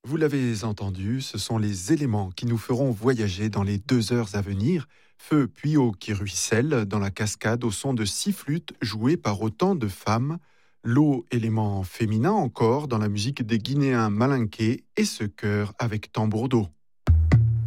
Vous l'avez entendu, ce sont les éléments qui nous feront voyager dans les 2 heures à venir. Feu puis eau qui ruisselle dans la cascade au son de 6 flûtes jouées par autant de femmes. L'eau, élément féminin encore dans la musique des Guinéens malinqués et ce chœur avec tambour d'eau.